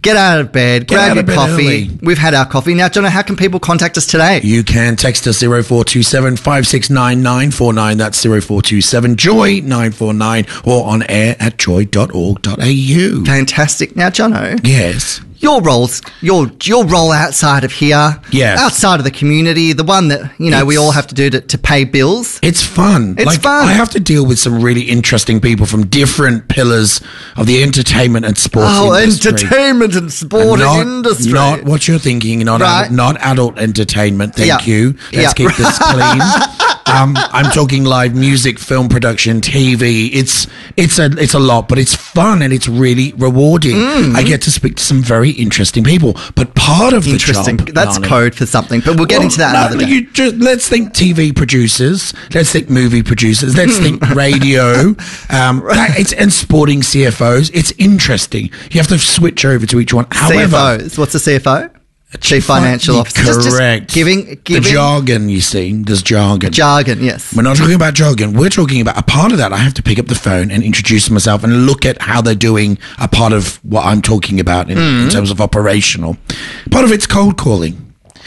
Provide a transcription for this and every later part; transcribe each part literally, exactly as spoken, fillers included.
Get out of bed, Get grab out your of bed coffee. early. We've had our coffee. Now, Jono, how can people contact us today? You can text us zero four two seven, five six nine, nine four nine. That's zero four two seven, joy nine four nine, or on air at joy dot org dot a u. Fantastic. Now, Jono, Yes. your roles, your your role outside of here, Yes. outside of the community, the one that, you know, we It's- all have to do to, to pay bills. It's fun. It's like, fun. I have to deal with some really interesting people from different pillars of the entertainment and sports Oh, industry. entertainment and sport not, industry. Not what you're thinking. Not Right. ad- not adult entertainment. Thank Yeah. you. Let's Yeah. keep this clean. um, I'm talking live music, film production, T V. It's it's a it's a lot, but it's fun and it's really rewarding. Mm. I get to speak to some very interesting people. But part of the Interesting. job, That's Yanni- code for something, but we'll get well, into that no, another day. You just, let's think T V producers. Let's think movie producers. Let's think radio. Um, that, it's, and sporting C F Os. It's interesting. You have to switch over to each one. However, C F Os. What's a C F O? Chief Financial Officer. Just- just Correct. giving, giving the jargon, you see. There's jargon. jargon, yes. We're not talking about jargon. We're talking about a part of that. I have to pick up the phone and introduce myself and look at how they're doing a part of what I'm talking about in, Mm. in terms of operational. Part of it's cold calling.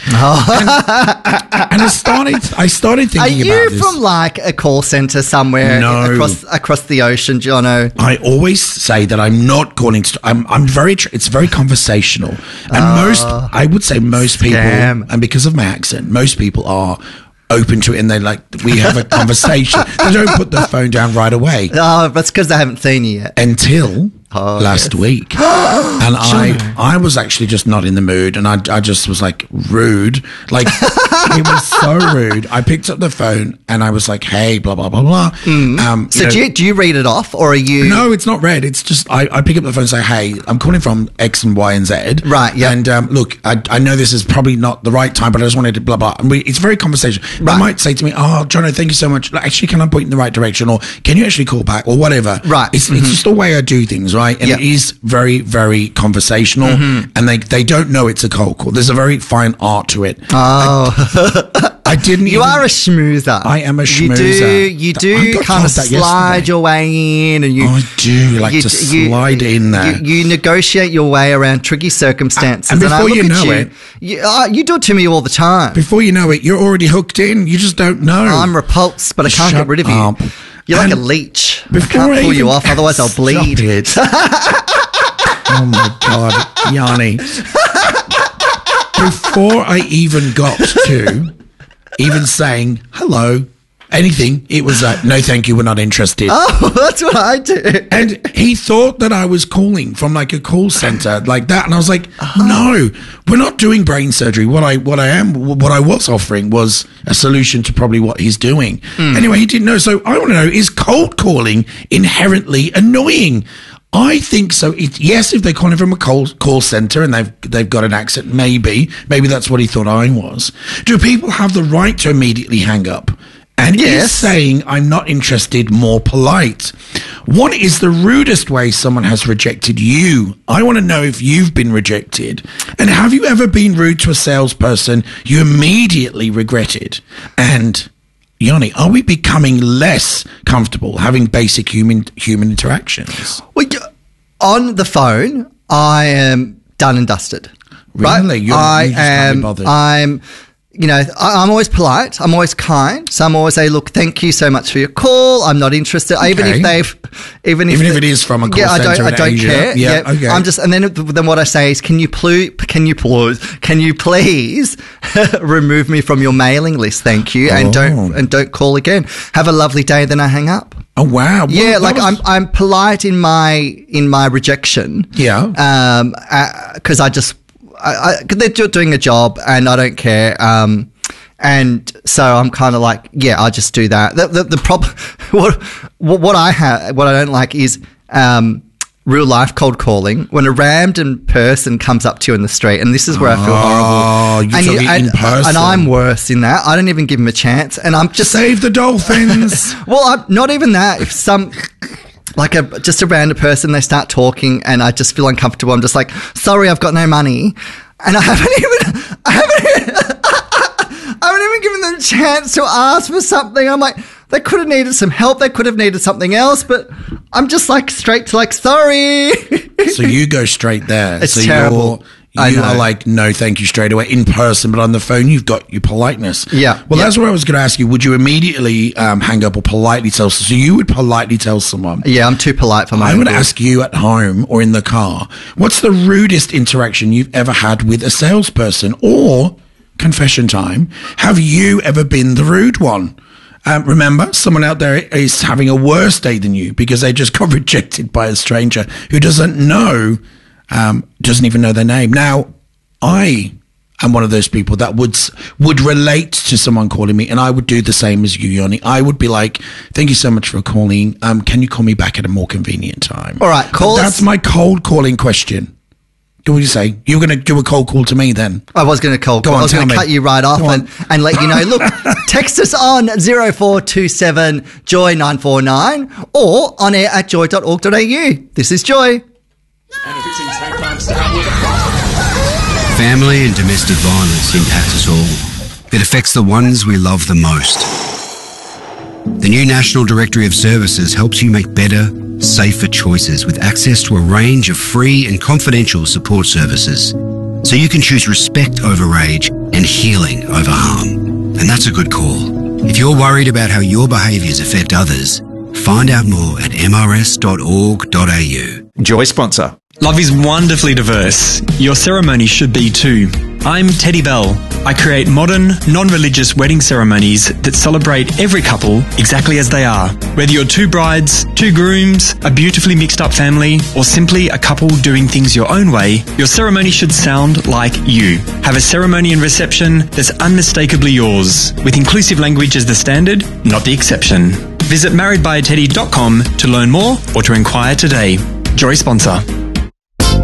and, and I started. I started Are thinking you about this. from like a call center somewhere No. across across the ocean, Jono? I always say that I'm not calling. To, I'm. I'm very. Tr- it's very conversational, and most. I would say most people, Scam. and because of my accent, most people are open to it, and they like. We have a conversation. They don't put the phone down right away Oh, that's because they haven't seen you yet. until Oh, last yes. week, and I. I was actually just not in the mood, and I. I just was like rude. Like it was so rude. I picked up the phone and I was like, "Hey, blah blah blah blah." Um, So know- do you do you read it off, or are you? No, it's not red. It's just I, I pick up the phone and say, "Hey, I'm calling from X and Y and Z." Right, yeah. And um, look, I, I know this is probably not the right time, but I just wanted to blah blah. And we, it's very conversational. They Right. might say to me, "Oh, Jono, thank you so much. Like, actually, can I point in the right direction, or can you actually call back, or whatever?" Right. It's, it's just the way I do things, right? And Yeah. it is very very conversational, and they they don't know it's a cold call. There's a very fine art to it. Oh, I didn't. you even, are a schmoozer. I am a You do. schmoozer. You I do got kind of told that slide yesterday. your way in, and you. Oh, I do like you- to you- slide in there. You, you negotiate your way around tricky circumstances, And I before look you at know you, it- you, uh, you do it to me all the time. Before you know it, you're already hooked in. You just don't know. I'm repulsed, but I can't Shut get rid of you. up. You're like a And leech. I before can't I pull you even- off, otherwise I'll Stop bleed. it. Oh my God, Yanni. Before I even got to even saying hello, anything, it was like, no, thank you, we're not interested. Oh, that's what I do. And he thought that I was calling from like a call center like that, and I was like, "No, we're not doing brain surgery. What I what I am what I was offering was a solution to probably what he's doing." Anyway, he didn't know. So I want to know: is cold calling inherently annoying? I think so. It, yes, if they're calling from a call call center and they've they've got an accent, maybe maybe that's what he thought I was. Do people have the right to immediately hang up? And Yes. is saying I'm not interested more polite? What is the rudest way someone has rejected you? I want to know if you've been rejected. And have you ever been rude to a salesperson you immediately regretted? And Yanni, are we becoming less comfortable having basic human human interactions? Well, you- on the phone, I am done and dusted. Really? Right? You're- I you just can't be am. bothered. I'm. You know, I, I'm always polite. I'm always kind. So I'm always say, "Look, thank you so much for your call. I'm not interested." Even Okay. if they've, even if Even if they- it is from a call yeah, I don't. centre I in don't Asia. care. Yeah, okay. I'm just, and then then what I say is, "Can you please? Can you please? Can you please remove me from your mailing list? Thank you, and Oh. don't and don't call again. Have a lovely day." Then I hang up. Oh wow! Yeah, Well, like that I'm was- I'm polite in my in my rejection. Yeah. Um, because I just I, I cause they're do- doing a job and I don't care. Um, and so I'm kind of like, yeah, I just do that. The the, the problem, what what what I have, what I don't like is um. real life cold calling when a random person comes up to you in the street, and this is where I feel Oh, horrible. you're and, talking and, in person. and I'm worse in that. I don't even give them a chance, and I'm just Save the dolphins. well, I'm, not even that. If some, like a just a random person, they start talking, and I just feel uncomfortable. I'm just like, sorry, I've got no money, and I haven't even, I haven't, I haven't even given them a chance to ask for something. I'm like, they could have needed some help. They could have needed something else, but I'm just like straight to like, sorry. So you go straight there. It's so terrible. You're, I you know. are like, no, thank you, straight away in person, but on the phone, you've got your politeness. Yeah. Well, yeah. that's what I was going to ask you. Would you immediately um, hang up or politely tell? So you would politely tell someone. Yeah, I'm too polite for my I own would good. ask you at home or in the car, what's the rudest interaction you've ever had with a salesperson? Or, confession time, have you ever been the rude one? Um, remember, someone out there is having a worse day than you because they just got rejected by a stranger who doesn't know, um, doesn't even know their name. Now, I am one of those people that would would relate to someone calling me, and I would do the same as you, Yoni. I would be like, "Thank you so much for calling. Um, can you call me back at a more convenient time?" All right, call But us- That's my cold calling question. What do you say? You're going to do a cold call to me then? I was going to call. Go on, I was going tell to me. cut you right off Go on. and, and let you know. Look, text us on zero four two seven joy nine four nine or on air at joy dot org dot a u. This is Joy. Family and domestic violence impacts us all. It affects the ones we love the most. The new National Directory of Services helps you make better, safer choices with access to a range of free and confidential support services. So you can choose respect over rage and healing over harm. And that's a good call. If you're worried about how your behaviours affect others, find out more at m r s dot org dot a u. Joy sponsor. Love is wonderfully diverse. Your ceremony should be too. I'm Teddy Bell. I create modern, non-religious wedding ceremonies that celebrate every couple exactly as they are. Whether you're two brides, two grooms, a beautifully mixed up family, or simply a couple doing things your own way, your ceremony should sound like you. Have a ceremony and reception that's unmistakably yours, with inclusive language as the standard, not the exception. Visit married by teddy dot com to learn more or to inquire today. Joy sponsor.